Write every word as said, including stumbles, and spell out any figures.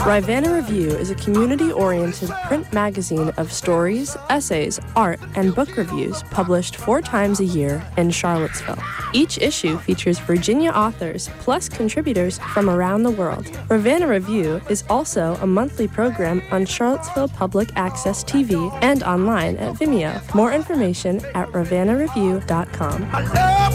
Rivanna Review is a community-oriented print magazine of stories, essays, art, and book reviews published four times a year in Charlottesville. Each issue features Virginia authors plus contributors from around the world. Rivanna Review is also a monthly program on Charlottesville Public Access T V and online at Vimeo. More information at rivanna review dot com.